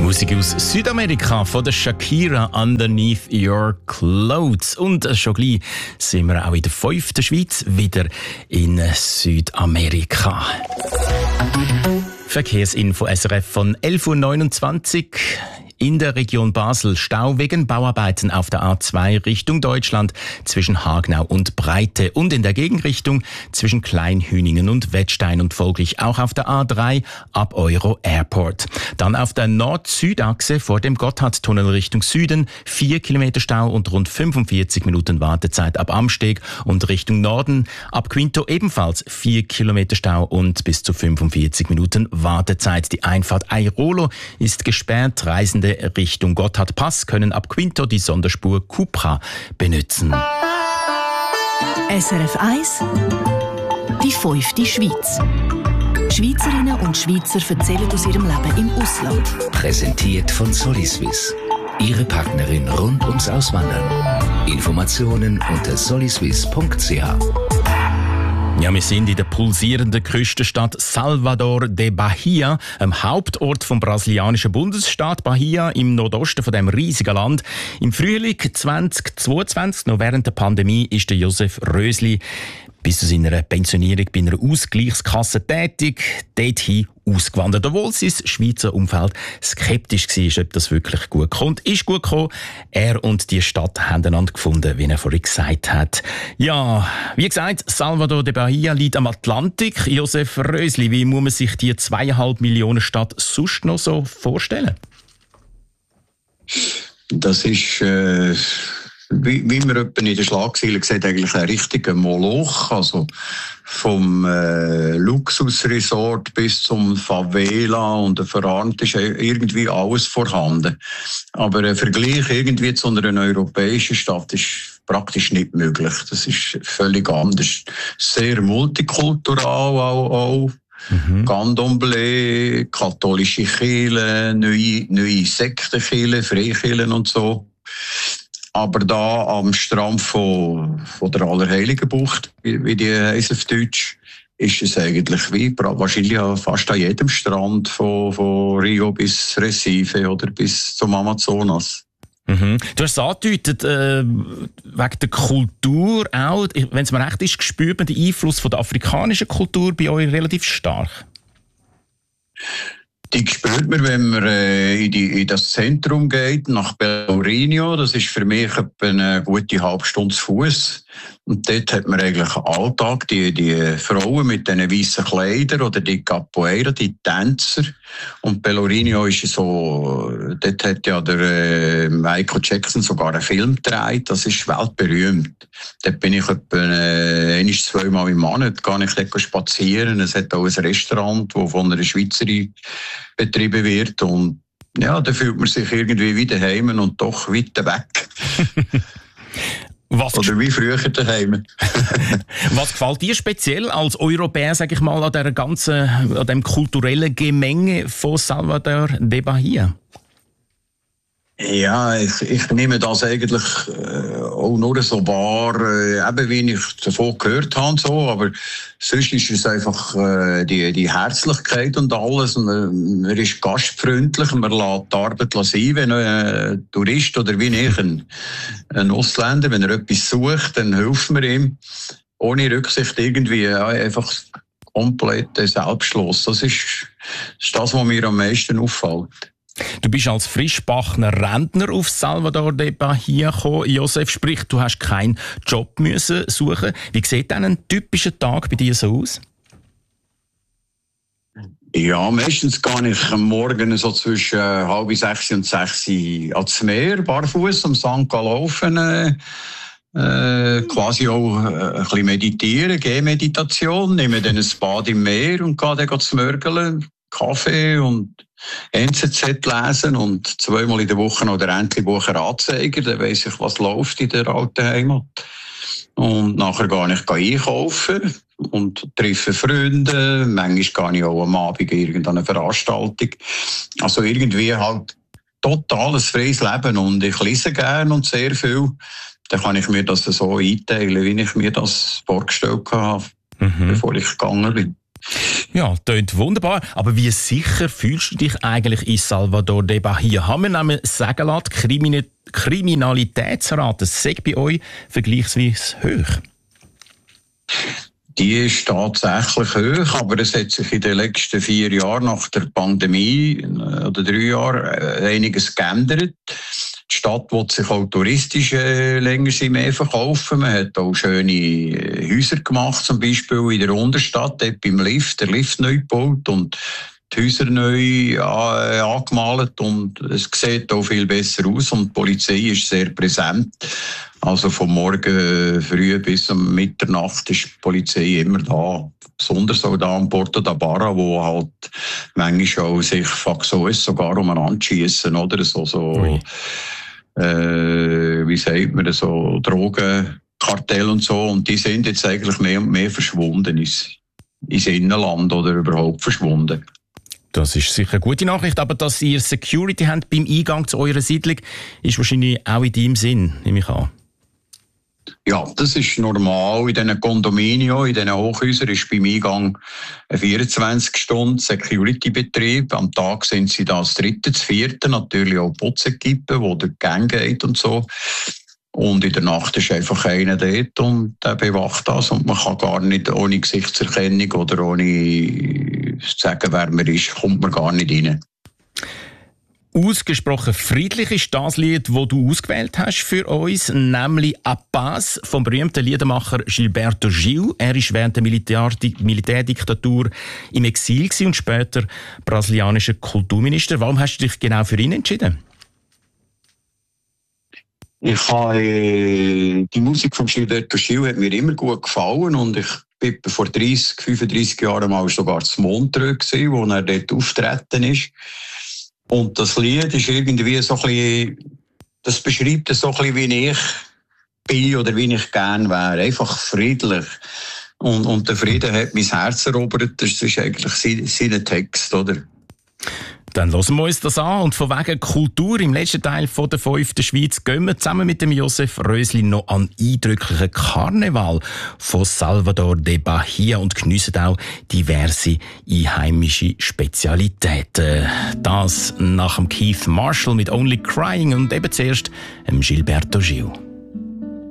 Musik aus Südamerika von der Shakira, Underneath Your Clothes. Und schon gleich sind wir auch in der 5. Schweiz wieder in Südamerika. Verkehrsinfo SRF von 11.29 Uhr. In der Region Basel Stau wegen Bauarbeiten auf der A2 Richtung Deutschland zwischen Hagenau und Breite und in der Gegenrichtung zwischen Kleinhüningen und Wettstein und folglich auch auf der A3 ab Euro Airport. Dann auf der Nord-Süd-Achse vor dem Gotthardtunnel Richtung Süden 4 Kilometer Stau und rund 45 Minuten Wartezeit ab Amsteg und Richtung Norden ab Quinto ebenfalls 4 Kilometer Stau und bis zu 45 Minuten Wartezeit. Die Einfahrt Airolo ist gesperrt. Reisende Richtung Gotthardpass können ab Quinto die Sonderspur Cupra benutzen. SRF 1 Die 5. Schweiz. Schweizerinnen und Schweizer erzählen aus ihrem Leben im Ausland. Präsentiert von Soliswiss. Ihre Partnerin rund ums Auswandern. Informationen unter soliswiss.ch. Ja, wir sind in der pulsierenden Küstenstadt Salvador de Bahia, am Hauptort vom brasilianischen Bundesstaat Bahia im Nordosten von dem riesigen Land. Im Frühling 2022, noch während der Pandemie, ist der Josef Rösli bis zu seiner Pensionierung bei einer Ausgleichskasse tätig, dorthin ausgewandert. Obwohl sein Schweizer Umfeld skeptisch war, ob das wirklich gut kommt. Ist gut gekommen. Er und die Stadt haben einander gefunden, wie er vorhin gesagt hat. Ja, wie gesagt, Salvador de Bahia liegt am Atlantik. Josef Rösli, wie muss man sich die 2,5 Millionen Stadt sonst noch so vorstellen? Das ist... Wie wir in der Schlagzeile sehen, eigentlich ein richtiger Moloch. Also vom Luxusresort bis zum Favela und der Verarmt ist irgendwie alles vorhanden. Aber ein Vergleich irgendwie zu einer europäischen Stadt ist praktisch nicht möglich. Das ist völlig anders. Sehr multikultural auch. Candomblé, katholische Kirchen, neue Sektenkirchen, Freikirchen und so. Aber da am Strand von der Allerheiligenbucht, wie die heisst auf Deutsch, ist es eigentlich wie wahrscheinlich fast an jedem Strand von Rio bis Recife oder bis zum Amazonas. Mhm. Du hast es angedeutet, wegen der Kultur auch. Wenn es mir recht ist, spürt man den Einfluss von der afrikanischen Kultur bei euch relativ stark? Die spürt man, wenn man in das Zentrum geht, nach Pelourinho. Das ist für mich etwa eine gute halbe Stunde zu Fuß. Und dort hat man eigentlich Alltag, die Frauen mit diesen weißen Kleidern oder die Capoeira, die Tänzer. Und Pelourinho ist so, dort hat ja der Michael Jackson sogar einen Film gedreht. Das ist weltberühmt. Dort bin ich etwa 1-2 Mal im Monat, gehe ich dort spazieren. Es hat auch ein Restaurant, das von einer Schweizerin betrieben wird. Und ja, da fühlt man sich irgendwie wieder heim und doch weiter weg. Oder wie früher daheim. Was gefällt dir speziell als Europäer, sag ich mal, an dem kulturellen Gemenge von Salvador de Bahia? Ja, ich nehme das eigentlich auch nur so wahr, eben wie ich davon gehört habe, so, aber sonst ist es einfach die Herzlichkeit und alles. Und, man ist gastfreundlich, man lässt die Arbeit sein, wenn ein Tourist oder wie ich, ein Ausländer, wenn er etwas sucht, dann hilft man ihm. Ohne Rücksicht irgendwie, einfach komplett Selbstschluss. Das ist das, was mir am meisten auffällt. Du bist als frischbackener Rentner auf Salvador de Bahia gekommen, Josef, sprich, du hast keinen Job müssen suchen. Wie sieht denn ein typischer Tag bei dir so aus? Ja, meistens gehe ich am Morgen so zwischen 5:30 und 6 ans Meer, barfuß am St. laufen. Quasi auch ein bisschen meditieren, Gehmeditation, nehme dann ein Bad im Meer und gehe dann zu Mörgeln, Kaffee und NZZ lesen und 2-mal in der Woche noch den Entlebucher Anzeiger, dann weiss ich, was läuft in der alten Heimat. Und nachher gehe ich einkaufen und treffe Freunde, manchmal gehe ich auch am Abend in irgendeine Veranstaltung. Also irgendwie halt totales freies Leben und ich lese gerne und sehr viel. Dann kann ich mir das so einteilen, wie ich mir das vorgestellt habe, bevor ich gegangen bin. Ja, klingt wunderbar. Aber wie sicher fühlst du dich eigentlich in Salvador de Bahia? Haben wir nämlich sagen lassen, Kriminalitätsrate sei bei euch vergleichsweise hoch? Die ist tatsächlich hoch, aber es hat sich in den letzten 4 Jahren nach der Pandemie oder 3 Jahren einiges geändert. Die Stadt will sich auch touristisch länger mehr verkaufen. Man hat auch schöne Häuser gemacht, zum Beispiel in der Unterstadt, dort beim Lift, der Lift neu gebaut und die Häuser neu angemalt und es sieht auch viel besser aus und die Polizei ist sehr präsent. Also von morgen früh bis um Mitternacht ist die Polizei immer da. Besonders auch da am Porto da Barra, wo halt manchmal auch sich Faxoes sogar umeinander schiessen, oder? Wie sagt man, so Drogenkartell und so. Und die sind jetzt eigentlich mehr und mehr verschwunden ins Innenland oder überhaupt verschwunden. Das ist sicher eine gute Nachricht, aber dass ihr Security habt beim Eingang zu eurer Siedlung, ist wahrscheinlich auch in deinem Sinn, nehme ich an. Ja, das ist normal. In diesen Condominio, in diesen Hochhäusern ist beim Eingang ein 24-Stunden-Security-Betrieb. Am Tag sind sie das 3., 4., natürlich auch Putzekippen, wo der Gang geht und so. Und in der Nacht ist einfach einer dort und der bewacht das. Und man kann gar nicht ohne Gesichtserkennung oder ohne zu sagen, wer man ist, kommt man gar nicht rein. Ausgesprochen friedlich ist das Lied, das du ausgewählt hast für uns, nämlich «A Paz» vom berühmten Liedermacher Gilberto Gil. Er war während der Militärdiktatur im Exil und später brasilianischer Kulturminister. Warum hast du dich genau für ihn entschieden? Ich habe die Musik von Gilberto Gil hat mir immer gut gefallen und ich bin vor 35 Jahren mal sogar zu Montreux gewesen, wo er dort auftreten ist. Und das Lied ist irgendwie so ein bisschen, das beschreibt so ein bisschen, wie ich bin oder wie ich gerne wäre. Einfach friedlich. Und der Frieden hat mein Herz erobert. Das ist eigentlich sein Text, oder? Dann hören wir uns das an. Und von wegen Kultur im letzten Teil von der 5. Schweiz gehen wir zusammen mit dem Josef Rösli noch an eindrücklichen Karneval von Salvador de Bahia und geniessen auch diverse einheimische Spezialitäten. Das nach dem Keith Marshall mit «Only Crying» und eben zuerst Gilberto Gil.